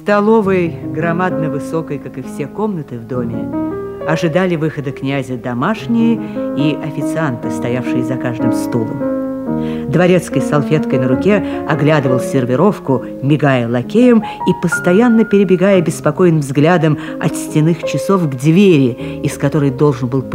В столовой, громадно высокой, как и все комнаты в доме, ожидали выхода князя домашние и официанты, стоявшие за каждым стулом. Дворецкий с салфеткой на руке оглядывал сервировку, мигая лакеем и постоянно перебегая беспокойным взглядом от стенных часов к двери, из которой должен был